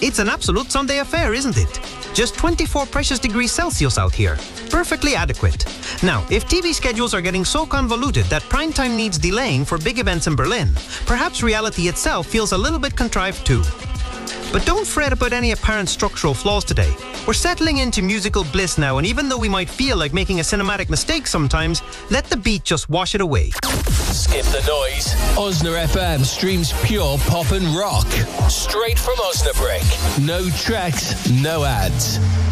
It's an absolute Sunday affair, isn't it? Just 24 precious degrees Celsius out here. Perfectly adequate. Now, if TV schedules are getting so convoluted that prime time needs delaying for big events in Berlin, perhaps reality itself feels a little bit contrived too. But don't fret about any apparent structural flaws today. We're settling into musical bliss now, and even though we might feel like making a cinematic mistake sometimes, let the beat just wash it away. Skip the noise. Osna FM streams pure pop and rock. Straight from Osnabrück. No tracks, no ads.